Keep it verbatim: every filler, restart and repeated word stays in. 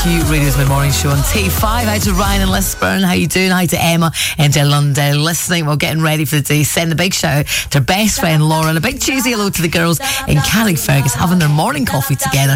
Q Radio's My Morning Show on T five. Hi to Ryan and Lisburn. How you doing? Hi to Emma and to London listening. We're getting ready for the day. Send a big shout out to her best friend Laura and a big Tuesday hello to the girls in Carrickfergus having their morning coffee together.